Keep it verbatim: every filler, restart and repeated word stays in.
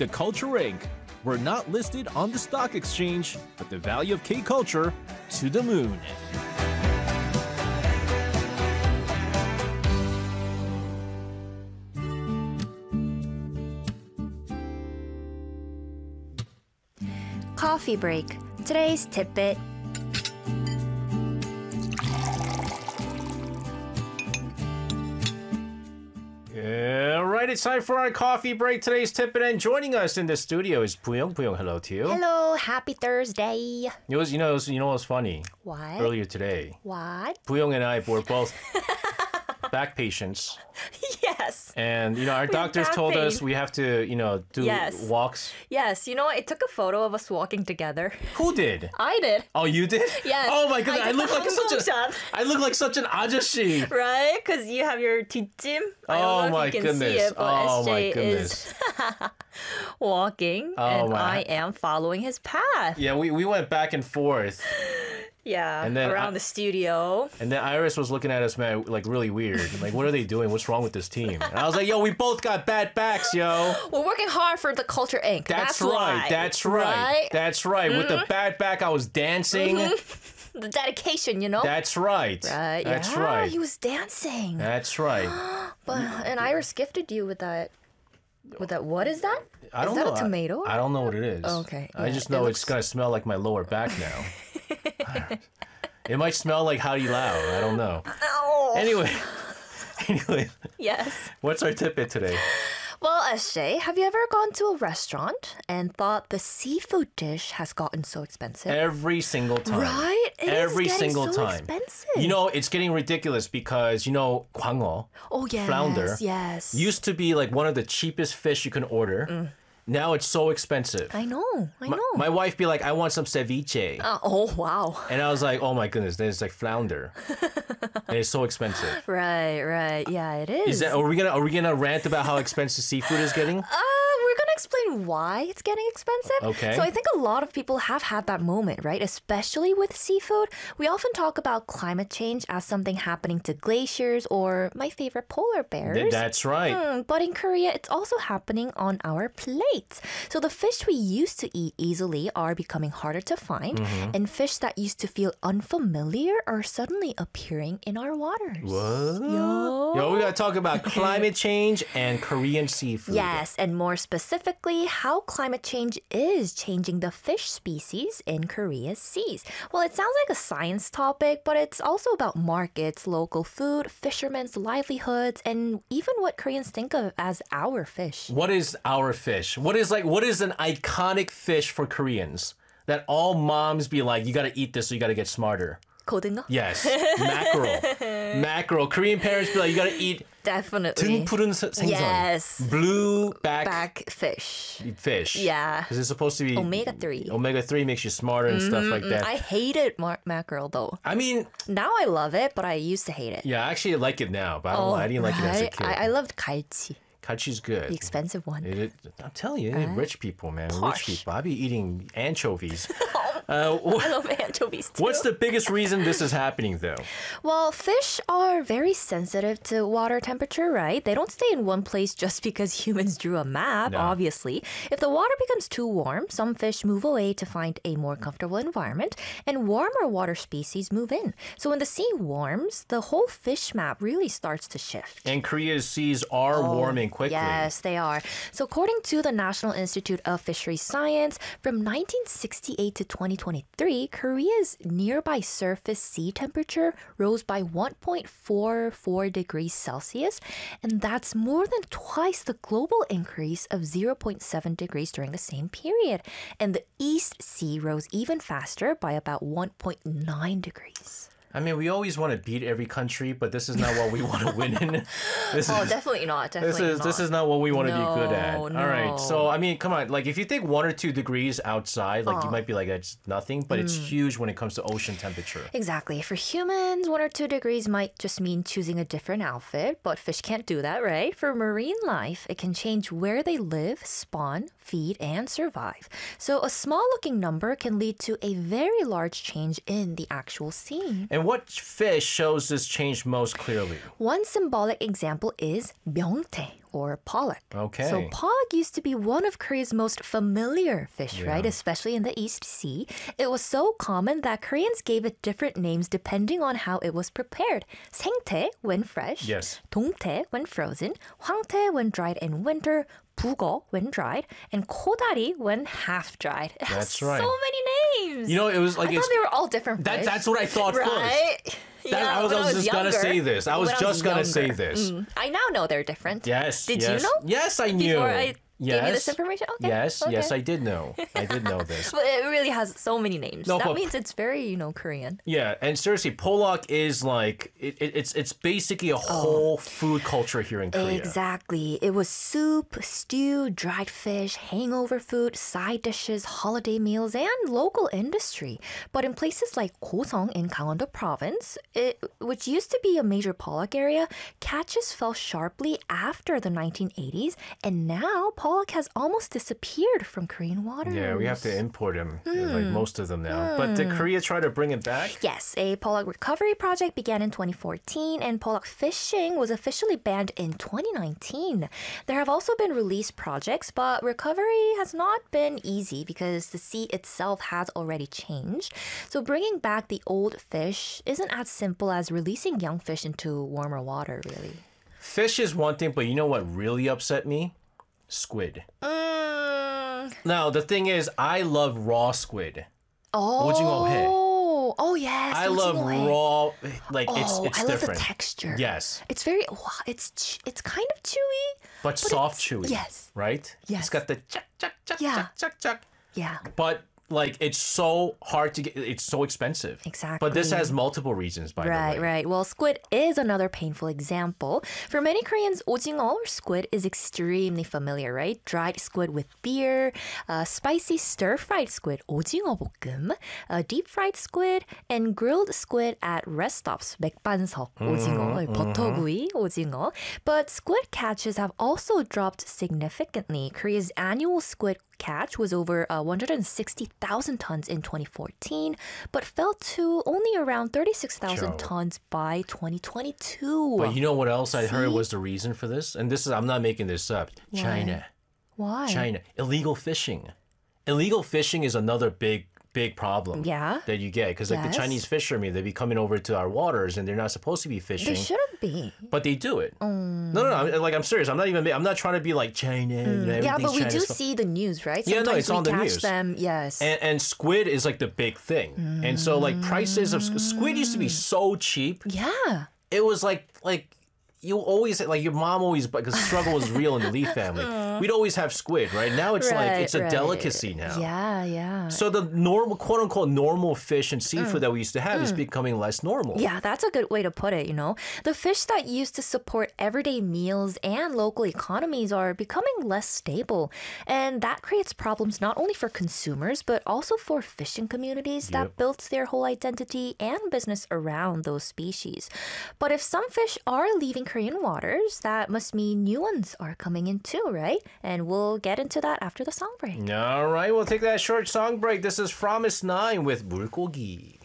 the Culture Incorporated. We're not listed on the stock exchange, but the value of K-Culture to the moon. Coffee break. Today's tidbit. All right, it's time for our coffee break. Today's tidbit, and joining us in the studio is Buyong. Buyong, hello to you. Hello, happy Thursday. It was, you know, it was, you know what's funny? What? Earlier today, What? Buyong and I were both back patients. Yes. And, you know, our We have doctors back told pain. us we have to, you know, do Yes. walks. Yes, you know what? It took a photo of us walking together. Who did? I did. Oh, you did? Yes. Oh my goodness, I I, did look the like such a 항공샷. I look like such an ajashi. Right? Because you have your 뒷짐. I don't Oh know my if you can see goodness. it, but Oh S J my is goodness. walking, Oh, and my. I am following his path. Yeah, we, we went back and forth. Yeah, And then around I- the studio. And then Iris was looking at us, man, like really weird. Like, what are they doing? What's wrong with this team? And I was like, yo, we both got bad backs, yo. We're working hard for the Culture Incorporated. That's, That's right. why. That's right. Right? That's right. With the bad back, I was dancing. The dedication, you know? That's right. right. That's yeah, right. He was dancing. That's right. But and Iris gifted you with that. With that, what is that? I don't is that know. a tomato? I, I don't know what it is. Okay, I yeah, just it know looks- it's gonna smell like my lower back now. It might smell like Howdy Lao. I don't know. Oh. Anyway. Anyway, Yes. what's our tidbit today? Well, S J, have you ever gone to a restaurant and thought the seafood dish has gotten so expensive? Every single time. Right? It is Every getting single so time. expensive. You know, it's getting ridiculous because, you know, 광어, oh yes, flounder, yes. used to be like one of the cheapest fish you can order. Now it's so expensive. I know, I My, know. my wife be like, I want some ceviche. Uh, oh wow. And I was like, oh my goodness, there's like flounder. And it's so expensive. Right, right. Yeah, it is. Is that are we gonna are we gonna rant about how expensive seafood is getting? Uh, we're gonna explain why it's getting expensive. Okay. So I think a lot of people have had that moment, right? Especially with seafood. We often talk about climate change as something happening to glaciers or my favorite polar bears. Th- that's right. Mm, but in Korea, it's also happening on our plates. So the fish we used to eat easily are becoming harder to find, Mm-hmm. and fish that used to feel unfamiliar are suddenly appearing in our waters. What? Yo. Yo, we gotta talk about climate change and Korean seafood. Yes, and more specifically, how climate change is changing the fish species in Korea's seas. Well, it sounds like a science topic, but it's also about markets, local food, fishermen's livelihoods, and even what Koreans think of as our fish. What is our fish? What is like what is an iconic fish for Koreans that all moms be like, you gotta eat this, so you gotta get smarter? 고등어? Yes, mackerel. Mackerel. Korean parents be like, you gotta eat Definitely. 등 푸른 세- 생선. Yes. Blue back, Back fish. fish. Yeah. Because it's supposed to be Omega three. Omega three makes you smarter and stuff like that. I hated mar- mackerel though. I mean, Now I love it, but I used to hate it. yeah, I actually like it now, but I don't lie. I didn't like it as a right? kid. I, I loved 갈치, Kachi's good. the expensive one. It- it- I'm telling you, rich people, man. Posh. Rich people. I be eating anchovies. uh, wh- I love anchovies too. what's the biggest reason this is happening, though? Well, fish are very sensitive to water temperature, right? They don't stay in one place just because humans drew a map, No. obviously. If the water becomes too warm, some fish move away to find a more comfortable environment, and warmer water species move in. So when the sea warms, the whole fish map really starts to shift. And Korea's seas are warming quickly. Yes, they are. So according to the National Institute of Fisheries Science, from nineteen sixty-eight to twenty twenty-three, Korea's nearby surface sea temperature rose by one point four four degrees Celsius, and that's more than twice the global increase of zero point seven degrees during the same period. And the East Sea rose even faster by about one point nine degrees. I mean, we always want to beat every country, but this is not what we want to win in. This Oh, is, definitely not. Definitely This is not. this is not what we want to be good at. No, All right. no. So I mean, come on. Like if you think one or two degrees outside, like you might be like that's nothing, but it's huge when it comes to ocean temperature. Exactly. For humans, one or two degrees might just mean choosing a different outfit, but fish can't do that, right? For marine life, it can change where they live, spawn, feed, and survive. So a small looking number can lead to a very large change in the actual scene. And And what fish shows this change most clearly? One symbolic example is 명태 or pollock. Okay. So pollock used to be one of Korea's most familiar fish, right? Especially in the East Sea. It was so common that Koreans gave it different names depending on how it was prepared. 생태 when fresh, Yes. 동태 when frozen, 황태 when dried in winter, 북어 when dried, and 코다리 when half dried. It has That's right. so many names. You know, it was like I it's thought they were all different that, fish. that's what I thought first. Right? That, Yeah, I was, when I was just gonna younger. say this. I was When just gonna say younger. this. Mm. I now know they're different. Yes. Did yes. you know? Yes, I knew. Before I yes. gave you this information? Okay. Yes, okay. yes, I did know. I did know this. But it really has so many names. No, that but- means it's very, you know, Korean. Yeah, and seriously, Pollock is like it, it, it's it's basically a whole food culture here in Korea. Exactly. It was soup, stew, dried fish, hangover food, side dishes, holiday meals, and local industry. But in places like Gosong in Gangwon-do province, it, which used to be a major pollock area, catches fell sharply after the nineteen eighties, and now pollock has almost disappeared from Korean waters. Yeah, we have to import them, like Hmm. most of them now. But did Korea try to bring it back? Yes, a pollock recovery project began in twenty fourteen, and pollock fishing was officially banned in twenty nineteen. There have also been release projects, but recovery has not been easy because the sea itself has already changed. So bringing back the old fish isn't as simple as releasing young fish into warmer water, really. Fish is one thing, but you know what really upset me? Squid. Mm. Now, the thing is, I love raw squid. Oh, 오징어 회. oh yes. I love 오징어 회. raw, like it's Oh, it's I love different. the texture. Yes, It's very, wow, it's ch- it's kind of chewy. but, soft, it's- chewy. yes. right. Yes. It's got the chuck chuck chuck Yeah. chuck chuck chuck. Yeah. But like, it's so hard to get. It's so expensive. But this Exactly. has multiple reasons, by Right, the way. right. Well, squid is another painful example. For many Koreans, 오징어 or squid is extremely familiar, right? Dried squid with beer, uh, spicy stir-fried squid, 오징어 볶음, uh, deep-fried squid, and grilled squid at rest stops, 맥반석, 오징어, or 버터구이, 오징어. But squid catches have also dropped significantly. Korea's annual squid catch was over uh, one hundred sixty thousand tons in twenty fourteen, but fell to only around thirty-six thousand Joe. tons by twenty twenty-two. But you know what else I heard See? was the reason for this? And this is I'm not making this up. China. Why? China. Illegal fishing. Illegal fishing is another big big problem. Yeah. That you get because like Yes. the Chinese fishermen, they be coming over to our waters and they're not supposed to be fishing. They shouldn't be. But they do it. No, no, no. I'm, like I'm serious. I'm not even. I'm not trying to be like China. You know, Mm. Yeah, but everything's we China. do So- see the news, right? Yeah, no, Sometimes it's we on the catch news. them. Yes. And, and squid is like the big thing. And so like prices of squid used to be so cheap. yeah. It was like like you always like your mom always because the struggle was real in the Lee family. We'd always have squid, right? Now it's like Right, it's a right. delicacy now. Yeah, yeah. So the normal quote unquote normal fish and seafood that we used to have is becoming less normal. Yeah, that's a good way to put it, you know. The fish that used to support everyday meals and local economies are becoming less stable. And that creates problems not only for consumers, but also for fishing communities that Yep. built their whole identity and business around those species. But if some fish are leaving Korean waters, that must mean new ones are coming in too, right? And we'll get into that after the song break. All right, we'll take that short song break. This is Promise Nine with 물고기.